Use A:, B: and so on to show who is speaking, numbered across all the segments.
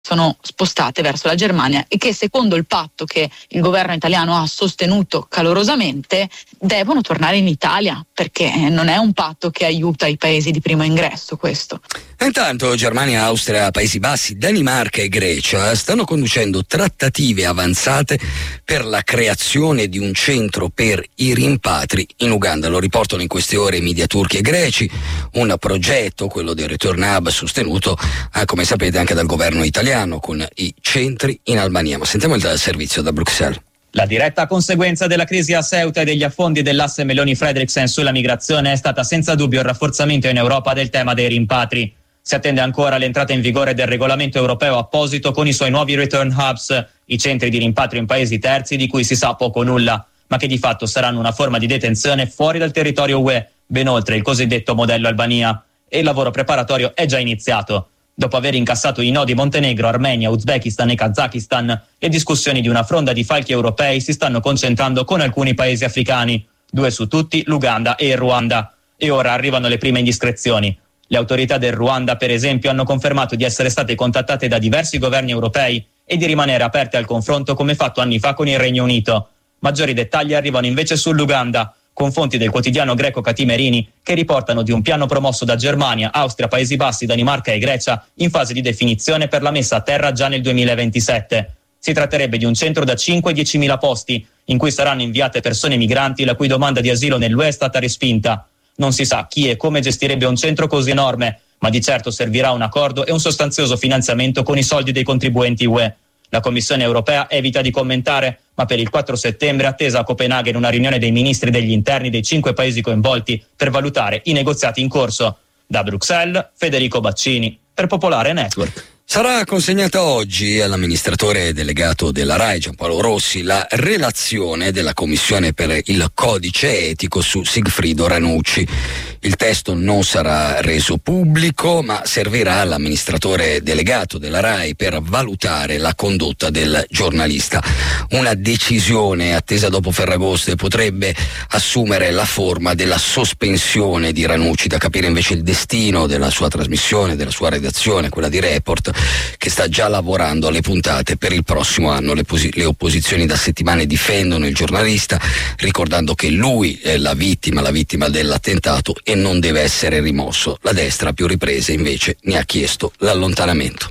A: sono spostate verso la Germania e che, secondo il patto che il governo italiano ha sostenuto calorosamente, devono tornare in Italia, perché non è un patto che aiuta i paesi di primo ingresso questo.
B: Intanto Germania, Austria, Paesi Bassi, Danimarca e Grecia stanno conducendo trattative avanzate per la creazione di un centro per i rimpatri in Uganda. Lo riportano in queste ore i media turchi e greci, un progetto, quello del Return Hub, sostenuto, come sapete, anche dal governo italiano, con i centri in Albania. Ma sentiamo il servizio da Bruxelles.
C: La diretta conseguenza della crisi a Ceuta e degli affondi dell'asse Meloni-Fredriksen sulla migrazione è stata senza dubbio il rafforzamento in Europa del tema dei rimpatri. Si attende ancora l'entrata in vigore del regolamento europeo apposito con i suoi nuovi return hubs, i centri di rimpatrio in paesi terzi di cui si sa poco o nulla, ma che di fatto saranno una forma di detenzione fuori dal territorio UE, ben oltre il cosiddetto modello Albania. E il lavoro preparatorio è già iniziato. Dopo aver incassato i no di Montenegro, Armenia, Uzbekistan e Kazakistan, le discussioni di una fronda di falchi europei si stanno concentrando con alcuni paesi africani, 2 su tutti, l'Uganda e il Ruanda. E ora arrivano le prime indiscrezioni. Le autorità del Ruanda, per esempio, hanno confermato di essere state contattate da diversi governi europei e di rimanere aperte al confronto come fatto anni fa con il Regno Unito. Maggiori dettagli arrivano invece sull'Uganda, con fonti del quotidiano greco Katimerini che riportano di un piano promosso da Germania, Austria, Paesi Bassi, Danimarca e Grecia in fase di definizione per la messa a terra già nel 2027. Si tratterebbe di un centro da 5-10.000 posti in cui saranno inviate persone migranti la cui domanda di asilo nell'UE è stata respinta. Non si sa chi e come gestirebbe un centro così enorme, ma di certo servirà un accordo e un sostanzioso finanziamento con i soldi dei contribuenti UE. La Commissione europea evita di commentare, ma per il 4 settembre è attesa a Copenaghen una riunione dei ministri degli interni dei 5 paesi coinvolti per valutare i negoziati in corso. Da Bruxelles, Federico Baccini, per Popolare Network.
B: Sarà consegnata oggi all'amministratore delegato della RAI, Giampaolo Rossi, la relazione della Commissione per il Codice Etico su Sigfrido Ranucci. Il testo non sarà reso pubblico, ma servirà all'amministratore delegato della RAI per valutare la condotta del giornalista. Una decisione attesa dopo Ferragosto e potrebbe assumere la forma della sospensione di Ranucci. Da capire invece il destino della sua trasmissione, della sua redazione, quella di Report, che sta già lavorando alle puntate per il prossimo anno. Le opposizioni da settimane difendono il giornalista, ricordando che lui è la vittima dell'attentato e non deve essere rimosso. La destra a più riprese invece ne ha chiesto l'allontanamento.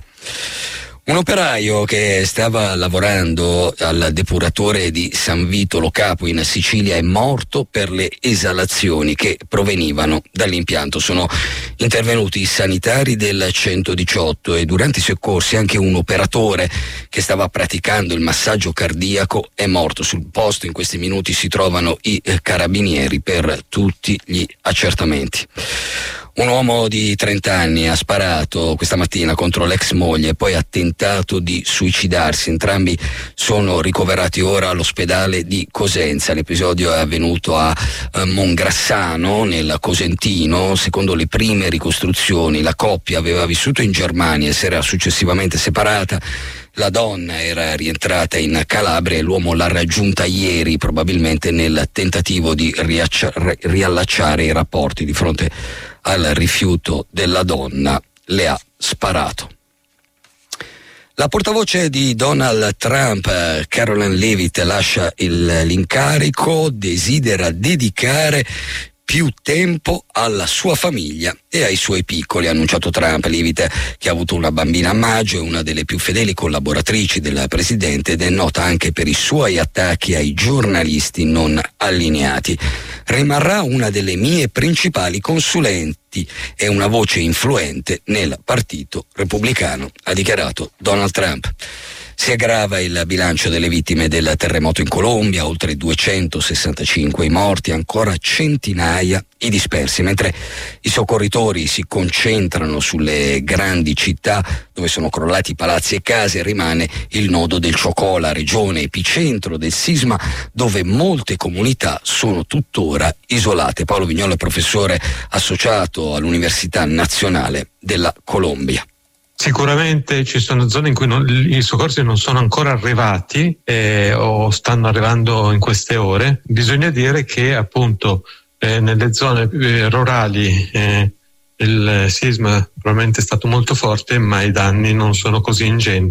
B: Un operaio che stava lavorando al depuratore di San Vito Lo Capo in Sicilia è morto per le esalazioni che provenivano dall'impianto. Sono intervenuti i sanitari del 118 e durante i soccorsi anche un operatore che stava praticando il massaggio cardiaco è morto. Sul posto in questi minuti si trovano i carabinieri per tutti gli accertamenti. Un uomo di 30 anni ha sparato questa mattina contro l'ex moglie e poi ha tentato di suicidarsi. Entrambi sono ricoverati ora all'ospedale di Cosenza. L'episodio è avvenuto a Mongrassano, nel Cosentino. Secondo le prime ricostruzioni, la coppia aveva vissuto in Germania e si era successivamente separata. La donna era rientrata in Calabria e l'uomo l'ha raggiunta ieri, probabilmente nel tentativo di riallacciare i rapporti. Di fronte al rifiuto della donna le ha sparato. La portavoce di Donald Trump, Caroline Leavitt, lascia l'incarico, desidera dedicare più tempo alla sua famiglia e ai suoi piccoli, ha annunciato Trump. Leavitt, che ha avuto una bambina a maggio, è una delle più fedeli collaboratrici del presidente ed è nota anche per i suoi attacchi ai giornalisti non allineati. Rimarrà una delle mie principali consulenti e una voce influente nel partito repubblicano, ha dichiarato Donald Trump. Si aggrava il bilancio delle vittime del terremoto in Colombia, oltre 265 i morti, ancora centinaia i dispersi, mentre i soccorritori si concentrano sulle grandi città dove sono crollati palazzi e case. Rimane il nodo del Chocó, la regione epicentro del sisma, dove molte comunità sono tuttora isolate. Paolo Vignolo è professore associato all'Università Nazionale della Colombia.
D: Sicuramente ci sono zone in cui i soccorsi non sono ancora arrivati o stanno arrivando in queste ore. Bisogna dire che appunto nelle zone rurali il sisma probabilmente è stato molto forte, ma i danni non sono così ingenti.